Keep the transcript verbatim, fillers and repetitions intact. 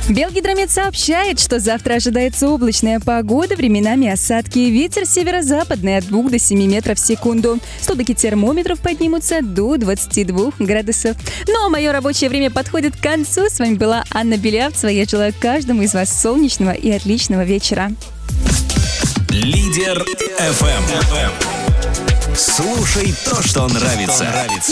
Белгидромет сообщает, что завтра ожидается облачная погода, временами осадки, ветер северо-западный от двух до семи метров в секунду. Столбики термометров поднимутся до двадцати двух градусов. Ну а мое рабочее время подходит к концу. С вами была Анна Белявцева. Я желаю каждому из вас солнечного и отличного вечера. Лидер эф эм. Слушай то, что нравится.